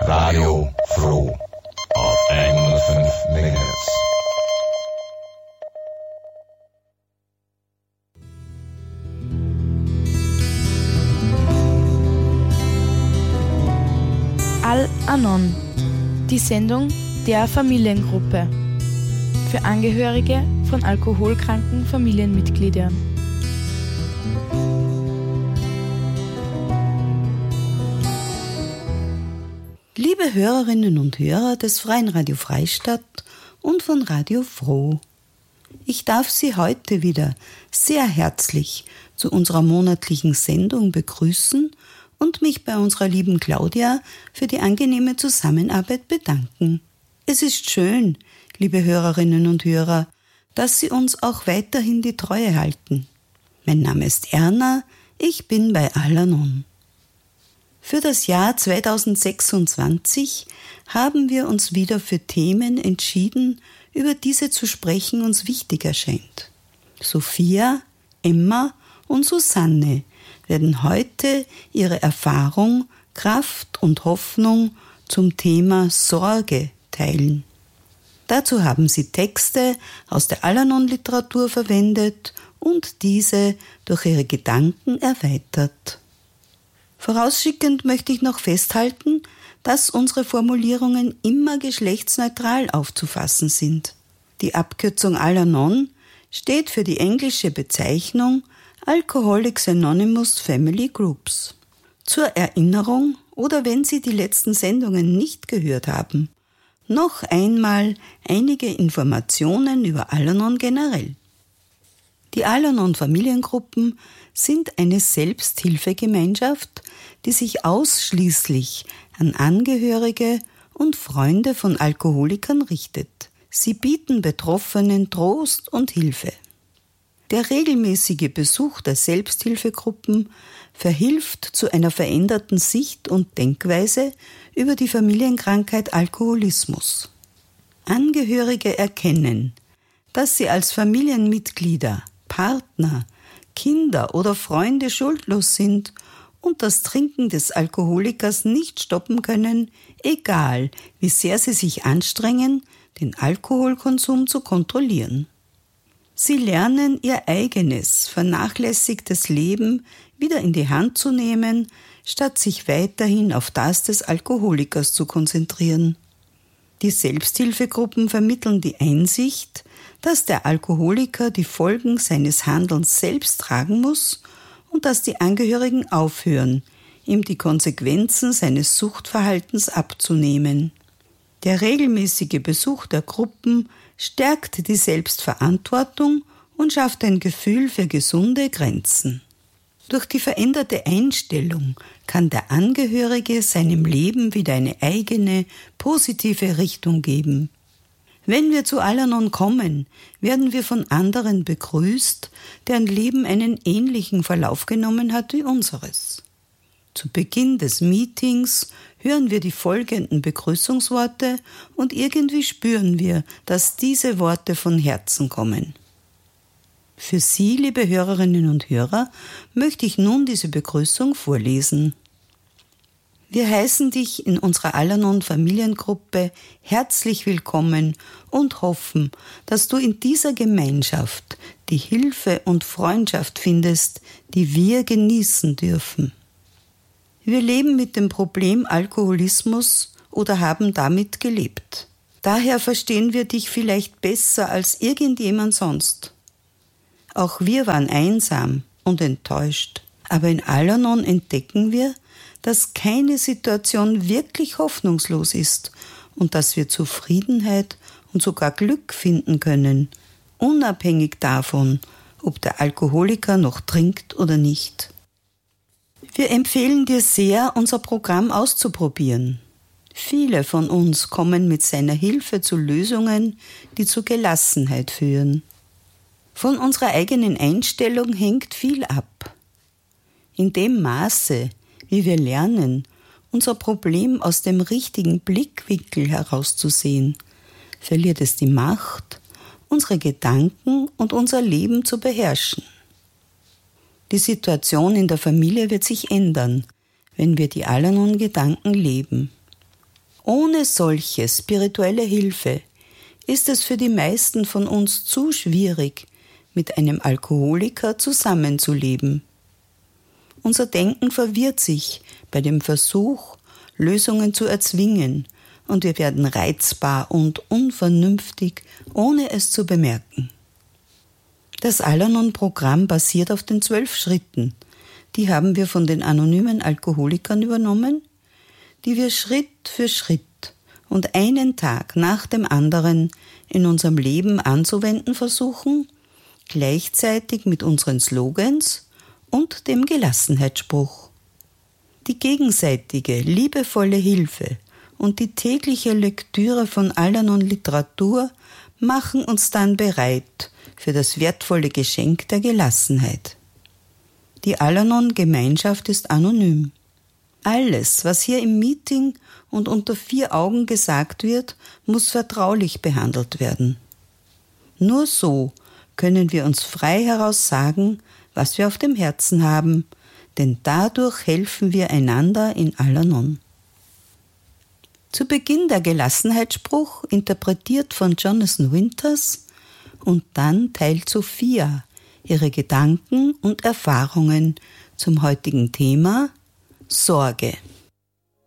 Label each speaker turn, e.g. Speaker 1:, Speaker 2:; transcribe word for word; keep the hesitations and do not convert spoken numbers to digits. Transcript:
Speaker 1: Radio Froh auf hundertfünf Megahertz.
Speaker 2: Al-Anon, die Sendung der Familiengruppe für Angehörige von alkoholkranken Familienmitgliedern.
Speaker 3: Liebe Hörerinnen und Hörer des Freien Radio Freistadt und von Radio Froh, ich darf Sie heute wieder sehr herzlich zu unserer monatlichen Sendung begrüßen und mich bei unserer lieben Claudia für die angenehme Zusammenarbeit bedanken. Es ist schön, liebe Hörerinnen und Hörer, dass Sie uns auch weiterhin die Treue halten. Mein Name ist Erna, ich bin bei Al-Anon. Für das Jahr zweitausendsechsundzwanzig haben wir uns wieder für Themen entschieden, über die zu sprechen uns wichtig erscheint. Sophia, Emma und Susanne werden heute ihre Erfahrung, Kraft und Hoffnung zum Thema Sorge teilen. Dazu haben sie Texte aus der Al-Anon-Literatur verwendet und diese durch ihre Gedanken erweitert. Vorausschickend möchte ich noch festhalten, dass unsere Formulierungen immer geschlechtsneutral aufzufassen sind. Die Abkürzung Al-Anon steht für die englische Bezeichnung Alcoholics Anonymous Family Groups. Zur Erinnerung oder wenn Sie die letzten Sendungen nicht gehört haben, noch einmal einige Informationen über Al-Anon generell. Die Al-Anon Familiengruppen sind eine Selbsthilfegemeinschaft, die sich ausschließlich an Angehörige und Freunde von Alkoholikern richtet. Sie bieten Betroffenen Trost und Hilfe. Der regelmäßige Besuch der Selbsthilfegruppen verhilft zu einer veränderten Sicht und Denkweise über die Familienkrankheit Alkoholismus. Angehörige erkennen, dass sie als Familienmitglieder, Partner, Kinder oder Freunde schuldlos sind und das Trinken des Alkoholikers nicht stoppen können, egal wie sehr sie sich anstrengen, den Alkoholkonsum zu kontrollieren. Sie lernen, ihr eigenes, vernachlässigtes Leben wieder in die Hand zu nehmen, statt sich weiterhin auf das des Alkoholikers zu konzentrieren. Die Selbsthilfegruppen vermitteln die Einsicht, dass der Alkoholiker die Folgen seines Handelns selbst tragen muss und dass die Angehörigen aufhören, ihm die Konsequenzen seines Suchtverhaltens abzunehmen. Der regelmäßige Besuch der Gruppen stärkt die Selbstverantwortung und schafft ein Gefühl für gesunde Grenzen. Durch die veränderte Einstellung kann der Angehörige seinem Leben wieder eine eigene, positive Richtung geben. Wenn wir zu Al-Anon kommen, werden wir von anderen begrüßt, deren Leben einen ähnlichen Verlauf genommen hat wie unseres. Zu Beginn des Meetings hören wir die folgenden Begrüßungsworte und irgendwie spüren wir, dass diese Worte von Herzen kommen. Für Sie, liebe Hörerinnen und Hörer, möchte ich nun diese Begrüßung vorlesen. Wir heißen dich in unserer Al-Anon Familiengruppe herzlich willkommen und hoffen, dass du in dieser Gemeinschaft die Hilfe und Freundschaft findest, die wir genießen dürfen. Wir leben mit dem Problem Alkoholismus oder haben damit gelebt. Daher verstehen wir dich vielleicht besser als irgendjemand sonst. Auch wir waren einsam und enttäuscht, aber in Al-Anon entdecken wir, dass keine Situation wirklich hoffnungslos ist und dass wir Zufriedenheit und sogar Glück finden können, unabhängig davon, ob der Alkoholiker noch trinkt oder nicht. Wir empfehlen dir sehr, unser Programm auszuprobieren. Viele von uns kommen mit seiner Hilfe zu Lösungen, die zu Gelassenheit führen. Von unserer eigenen Einstellung hängt viel ab. In dem Maße, wie wir lernen, unser Problem aus dem richtigen Blickwinkel herauszusehen, verliert es die Macht, unsere Gedanken und unser Leben zu beherrschen. Die Situation in der Familie wird sich ändern, wenn wir die Al-Anon-Gedanken leben. Ohne solche spirituelle Hilfe ist es für die meisten von uns zu schwierig, mit einem Alkoholiker zusammenzuleben. Unser Denken verwirrt sich bei dem Versuch, Lösungen zu erzwingen, und wir werden reizbar und unvernünftig, ohne es zu bemerken. Das Al-Anon-Programm basiert auf den zwölf Schritten. Die haben wir von den anonymen Alkoholikern übernommen, die wir Schritt für Schritt und einen Tag nach dem anderen in unserem Leben anzuwenden versuchen, gleichzeitig mit unseren Slogans und dem Gelassenheitsspruch. Die gegenseitige, liebevolle Hilfe und die tägliche Lektüre von Al-Anon-Literatur machen uns dann bereit für das wertvolle Geschenk der Gelassenheit. Die Al-Anon-Gemeinschaft ist anonym. Alles, was hier im Meeting und unter vier Augen gesagt wird, muss vertraulich behandelt werden. Nur so können wir uns frei heraus sagen, was wir auf dem Herzen haben, denn dadurch helfen wir einander in Al-Anon. Zu Beginn der Gelassenheitsspruch, interpretiert von Jonathan Winters, und dann teilt Sophia ihre Gedanken und Erfahrungen zum heutigen Thema Sorge.